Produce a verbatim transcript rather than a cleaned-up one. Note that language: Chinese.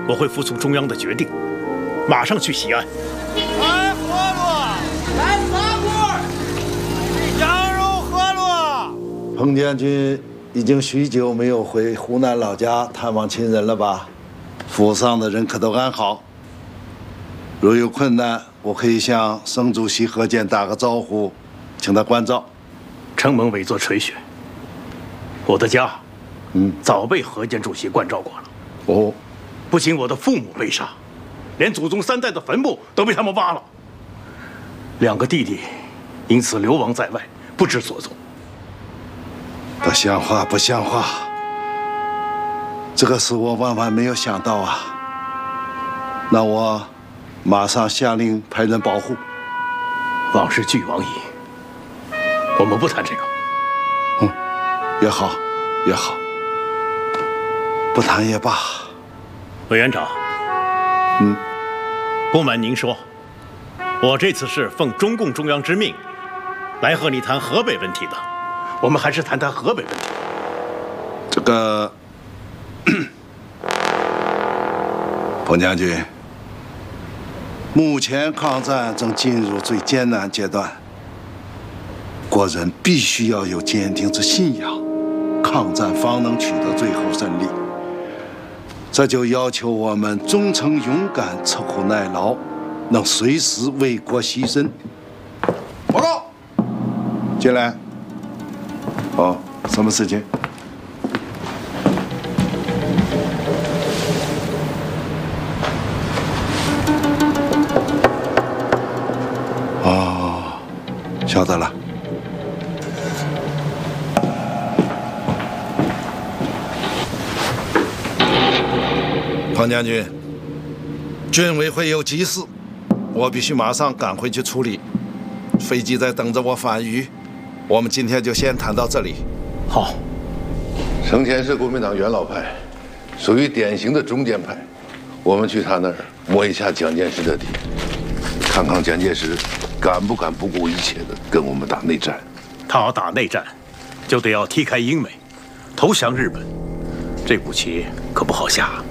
我会服从中央的决定，马上去西安。 来河洛，来麻锅，羊肉河洛。 彭将军已经许久没有回湖南老家探望亲人了吧？府上的人可都安好？如有困难，我可以向省主席何健打个招呼，请他关照。 承蒙委座垂询，我的家， 嗯， 早被何健主席关照过了。 哦， 不仅我的父母被杀，连祖宗三代的坟墓都被他们挖了。两个弟弟因此流亡在外，不知所踪。 不像话，不像话！这个是我万万没有想到啊！那我马上下令派人保护。 往事俱往矣，我们不谈这个。 嗯，也好，也好，不谈也罢。 委员长， 嗯， 不瞒您说，我这次是奉中共中央之命，来和你谈河北问题的。我们还是谈谈河北问题。 这个，彭将军，目前抗战正进入最艰难阶段，国人必须要有坚定之信仰，抗战方能取得最后胜利。这就要求我们忠诚勇敢、吃苦耐劳，能随时为国牺牲。报告，进来。哦，什么事情？哦，晓得了。彭将军，军委会有急事，我必须马上赶回去处理。飞机在等着我返渝。我们今天就先谈到这里。 好。 程潜是国民党元老派，属于典型的中间派。我们去他那儿摸一下蒋介石的底，看看蒋介石敢不敢不顾一切的跟我们打内战。 他要打内战，就得要踢开英美，投降日本。这步棋可不好下。